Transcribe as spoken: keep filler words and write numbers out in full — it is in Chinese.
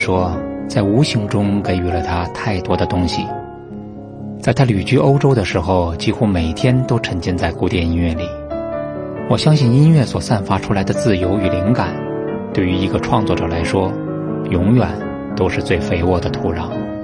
说在无形中给予了他太多的东西。在他旅居欧洲的时候，几乎每天都沉浸在古典音乐里。我相信音乐所散发出来的自由与灵感，对于一个创作者来说，永远都是最肥沃的土壤。